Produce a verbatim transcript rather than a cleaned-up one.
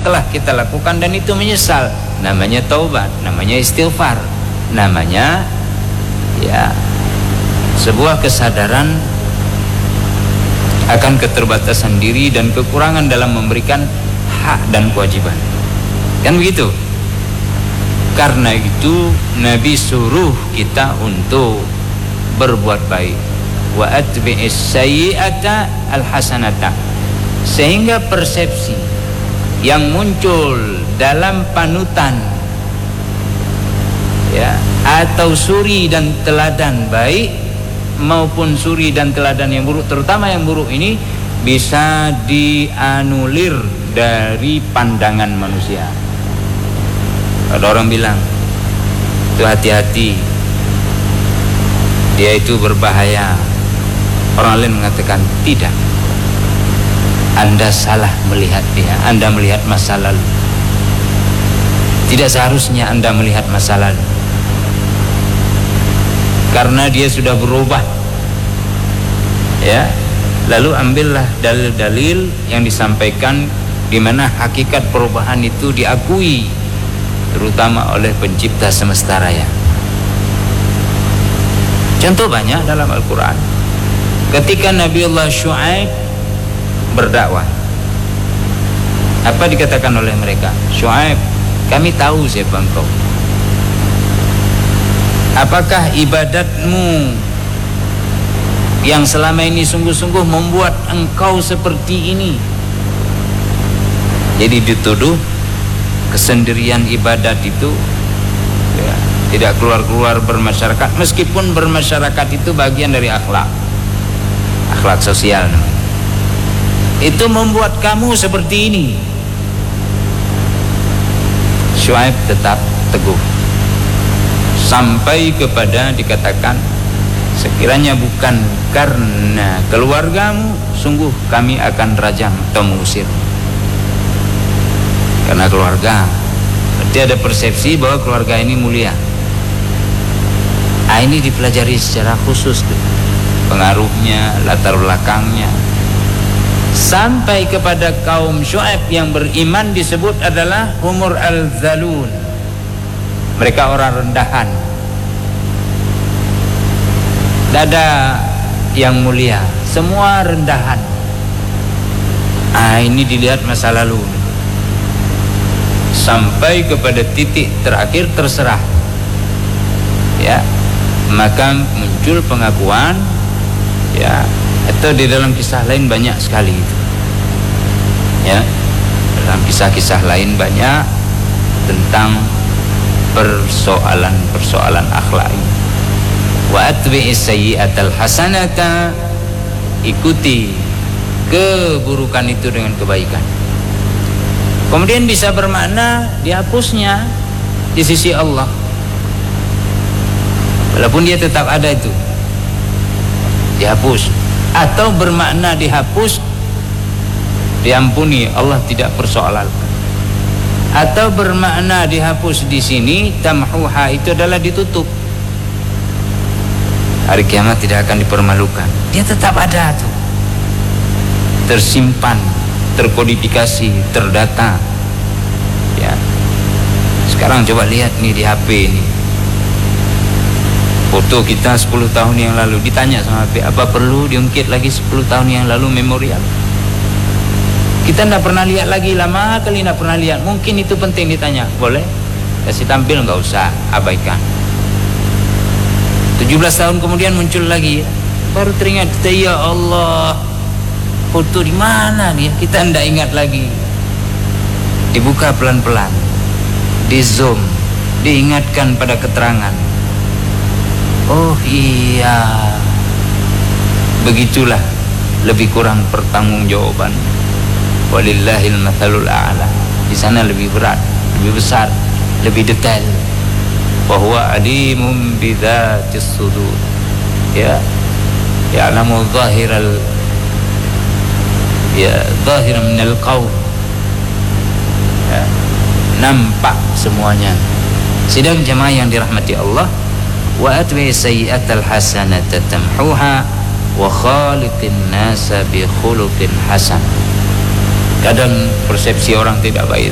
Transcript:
telah kita lakukan dan itu menyesal, namanya taubat, namanya istighfar, namanya ya sebuah kesadaran akan keterbatasan diri dan kekurangan dalam memberikan hak dan kewajiban. Kan begitu? Karena itu Nabi suruh kita untuk berbuat baik. Wa atbi'is sayyi'ata alhasanata. Sehingga persepsi yang muncul dalam panutan ya atau suri dan teladan baik maupun suri dan teladan yang buruk, terutama yang buruk ini bisa dianulir dari pandangan manusia. Ada orang bilang itu hati-hati, dia itu berbahaya. Orang lain mengatakan tidak, Anda salah melihat dia, Anda melihat masa lalu. Tidak seharusnya Anda melihat masa lalu, karena dia sudah berubah ya. Lalu ambillah dalil-dalil yang disampaikan di mana hakikat perubahan itu diakui terutama oleh pencipta semesta raya. Contoh banyak dalam Al-Quran. Ketika Nabiullah Syuaib berdakwah, apa dikatakan oleh mereka? Syuaib, kami tahu siapa engkau. Apakah ibadatmu yang selama ini sungguh-sungguh membuat engkau seperti ini? Jadi dituduh kesendirian ibadat itu ya, tidak keluar-keluar bermasyarakat, meskipun bermasyarakat itu bagian dari akhlak akhlak sosial. Itu membuat kamu seperti ini. Syuaib tetap teguh sampai kepada dikatakan, sekiranya bukan karena keluargamu, sungguh kami akan rajam atau mengusir. Karena keluarga, berarti ada persepsi bahwa keluarga ini mulia. Ah, ini dipelajari secara khusus tuh, pengaruhnya, latar belakangnya. Sampai kepada kaum Syuaib yang beriman disebut adalah humur al-zalun. Mereka orang rendahan. Tidak ada yang mulia, semua rendahan. Ah, ini dilihat masa lalu. Sampai kepada titik terakhir terserah. Ya, maka muncul pengakuan ya, atau di dalam kisah lain banyak sekali itu. Ya, dalam kisah-kisah lain banyak tentang persoalan-persoalan akhlak ini. Wa atbi'is sayyi'atal hasanata, ikuti keburukan itu dengan kebaikan. Kemudian bisa bermakna dihapusnya di sisi Allah, walaupun dia tetap ada itu, dihapus. Atau bermakna dihapus, diampuni, Allah tidak persoalan. Atau bermakna dihapus di sini tamhuha, itu adalah ditutup. Hari kiamat tidak akan dipermalukan, dia tetap ada tuh, tersimpan, terkodifikasi, terdata. Ya. Sekarang coba lihat nih di H P ini, foto kita sepuluh tahun yang lalu. Ditanya sama H P, apa perlu diungkit lagi sepuluh tahun yang lalu memorial? Kita tidak pernah lihat lagi, lama kali tidak pernah lihat. Mungkin itu penting ditanya, boleh kasih tampil, nggak usah, abaikan. tujuh belas tahun kemudian muncul lagi, baru teringat kita, ya Allah, foto di mana dia? Kita tidak ingat lagi. Dibuka pelan-pelan, di zoom, diingatkan pada keterangan. Oh iya, begitulah lebih kurang pertanggungjawaban. Walillahil mathalul a'la. Di sana lebih berat, lebih besar, lebih detail. Bahwa alimum bidzatis sudur. Ya, ya'lamu zahiral ya zahir minal qaul. Ya, nampak semuanya. Sidang jemaah yang dirahmati Allah, wa atbi sayyi'atal hasanata tamhuha wa khaliqin nasa bi khuluqin hasan. Kadang persepsi orang tidak baik